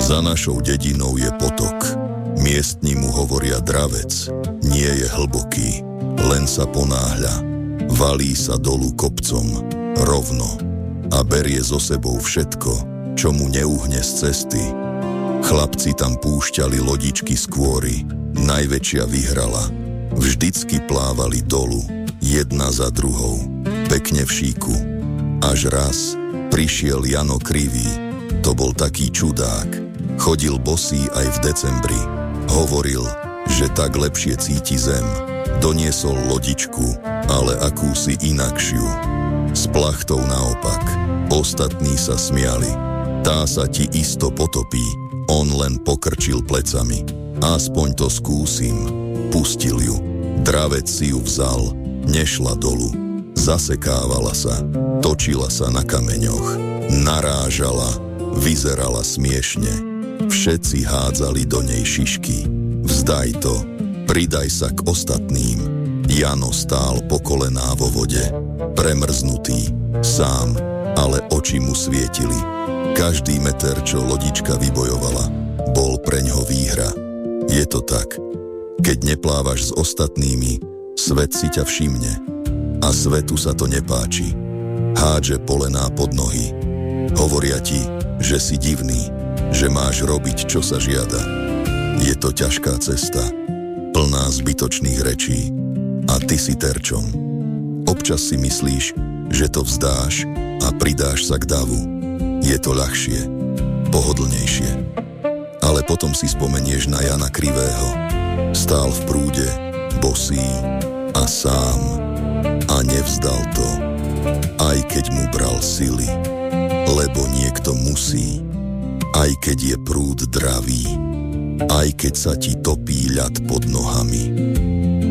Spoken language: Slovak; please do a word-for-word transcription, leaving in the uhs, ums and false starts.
Za našou dedinou je potok. Miestni mu hovoria Dravec. Nie je hlboký, len sa ponáhľa. Valí sa dolu kopcom, rovno. A berie so sebou všetko, čo mu neuhne z cesty. Chlapci tam púšťali lodičky z kôry. Najväčšia vyhrala. Vždycky plávali dolu, jedna za druhou, pekne v šíku. Až raz prišiel Jano Krivý. To bol taký čudák. Chodil bosý aj v decembri. Hovoril, že tak lepšie cíti zem. Doniesol lodičku, ale akúsi inakšiu. S plachtou naopak. Ostatní sa smiali. Tá sa ti isto potopí. On len pokrčil plecami. Aspoň to skúsim. Pustil ju. Dravec si ju vzal. Nešla dolu. Zasekávala sa. Točila sa na kameňoch. Narážala. Vyzerala smiešne. Všetci hádzali do nej šišky. Vzdaj to. Pridaj sa k ostatným. Jano stál po kolená vo vode. Premrznutý. Sám. Ale oči mu svietili. Každý meter, čo lodička vybojovala, bol preňho výhra. Je to tak. Keď neplávaš s ostatnými, svet si ťa všimne. A svetu sa to nepáči. Hádže polená pod nohy. Hovoria ti, že si divný, že máš robiť, čo sa žiada. Je to ťažká cesta, plná zbytočných rečí. A ty si terčom. Občas si myslíš, že to vzdáš a pridáš sa k davu. Je to ľahšie, pohodlnejšie. Ale potom si spomenieš na Jana Krivého. Stál v prúde, bosý a sám. A nevzdal to, aj keď mu bral sily. Lebo niekto musí. Aj keď je prúd dravý, aj keď sa ti topí ľad pod nohami.